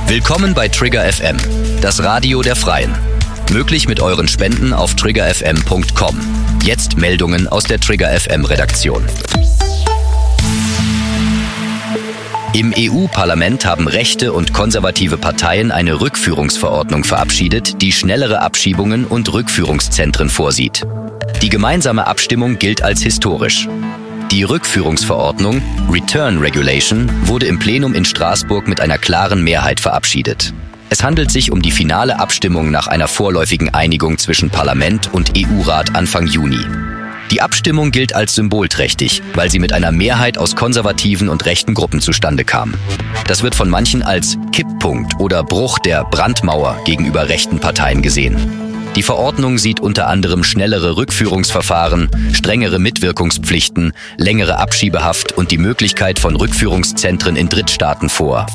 Willkommen bei Trigger FM, das Radio der Freien. Möglich mit euren Spenden auf triggerfm.com. Jetzt Meldungen aus der Trigger FM Redaktion. Im EU-Parlament haben rechte und konservative Parteien eine Rückführungsverordnung verabschiedet, die schnellere Abschiebungen und Rückführungszentren vorsieht. Die gemeinsame Abstimmung gilt als historisch. Die Rückführungsverordnung Return Regulation wurde im Plenum in Straßburg mit einer klaren Mehrheit verabschiedet. Es handelt sich um die finale Abstimmung nach einer vorläufigen Einigung zwischen Parlament und EU-Rat Anfang Juni. Die Abstimmung gilt als symbolträchtig, weil sie mit einer Mehrheit aus konservativen und rechten Gruppen zustande kam. Das wird von manchen als Kipppunkt oder Bruch der Brandmauer gegenüber rechten Parteien gesehen. Die Verordnung sieht unter anderem schnellere Rückführungsverfahren, strengere Mitwirkungspflichten, längere Abschiebehaft und die Möglichkeit von Rückführungszentren in Drittstaaten vor.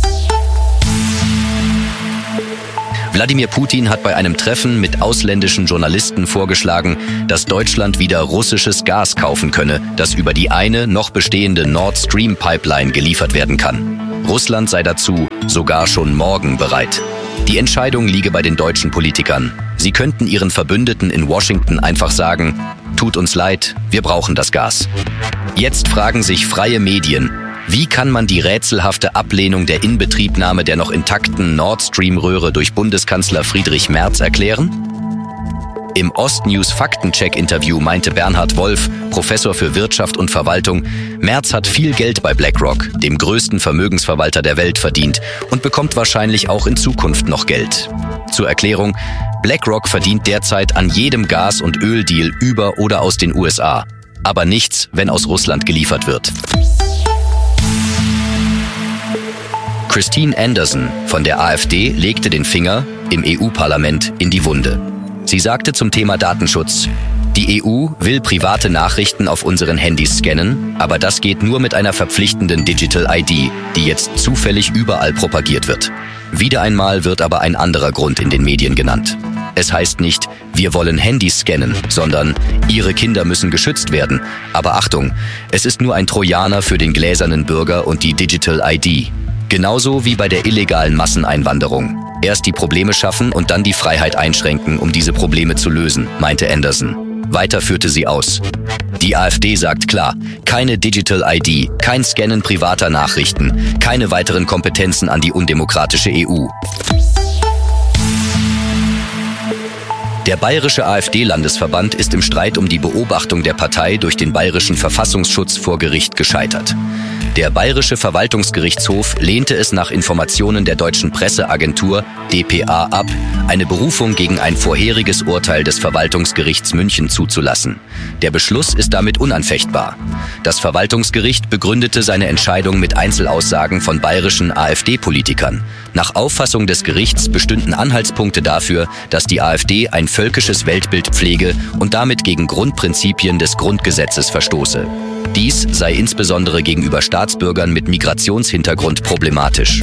Wladimir Putin hat bei einem Treffen mit ausländischen Journalisten vorgeschlagen, dass Deutschland wieder russisches Gas kaufen könne, das über die eine noch bestehende Nord Stream Pipeline geliefert werden kann. Russland sei dazu sogar schon morgen bereit. Die Entscheidung liege bei den deutschen Politikern. Sie könnten ihren Verbündeten in Washington einfach sagen: Tut uns leid, wir brauchen das Gas. Jetzt fragen sich freie Medien: Wie kann man die rätselhafte Ablehnung der Inbetriebnahme der noch intakten Nord Stream-Röhre durch Bundeskanzler Friedrich Merz erklären? Im Ostnews-Faktencheck-Interview meinte Bernhard Wolf, Professor für Wirtschaft und Verwaltung, Merz hat viel Geld bei BlackRock, dem größten Vermögensverwalter der Welt, verdient und bekommt wahrscheinlich auch in Zukunft noch Geld. Zur Erklärung: BlackRock verdient derzeit an jedem Gas- und Öldeal über oder aus den USA, aber nichts, wenn aus Russland geliefert wird. Christine Anderson von der AfD legte den Finger im EU-Parlament in die Wunde. Sie sagte zum Thema Datenschutz: Die EU will private Nachrichten auf unseren Handys scannen, aber das geht nur mit einer verpflichtenden Digital ID, die jetzt zufällig überall propagiert wird. Wieder einmal wird aber ein anderer Grund in den Medien genannt. Es heißt nicht, wir wollen Handys scannen, sondern Ihre Kinder müssen geschützt werden. Aber Achtung, es ist nur ein Trojaner für den gläsernen Bürger und die Digital ID. Genauso wie bei der illegalen Masseneinwanderung. Erst die Probleme schaffen und dann die Freiheit einschränken, um diese Probleme zu lösen, meinte Anderson. Weiter führte sie aus: Die AfD sagt klar, keine Digital ID, kein Scannen privater Nachrichten, keine weiteren Kompetenzen an die undemokratische EU. Der Bayerische AfD-Landesverband ist im Streit um die Beobachtung der Partei durch den Bayerischen Verfassungsschutz vor Gericht gescheitert. Der Bayerische Verwaltungsgerichtshof lehnte es nach Informationen der deutschen Presseagentur dpa ab, eine Berufung gegen ein vorheriges Urteil des Verwaltungsgerichts München zuzulassen. Der Beschluss ist damit unanfechtbar. Das Verwaltungsgericht begründete seine Entscheidung mit Einzelaussagen von bayerischen AfD-Politikern. Nach Auffassung des Gerichts bestünden Anhaltspunkte dafür, dass die AfD ein völkisches Weltbild pflege und damit gegen Grundprinzipien des Grundgesetzes verstoße. Dies sei insbesondere gegenüber Staatsbürgern mit Migrationshintergrund problematisch.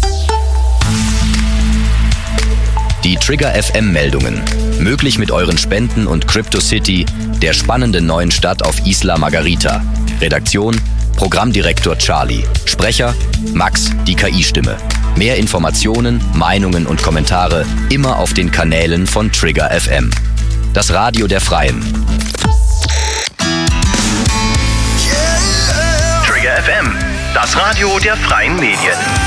Die Trigger FM-Meldungen. Möglich mit euren Spenden und CryptoCity, der spannenden neuen Stadt auf Isla Margarita. Redaktion: Programmdirektor Charlie. Sprecher: Max, die KI-Stimme. Mehr Informationen, Meinungen und Kommentare immer auf den Kanälen von Trigger FM. Das Radio der Freien. Trigger FM, das Radio der freien Medien.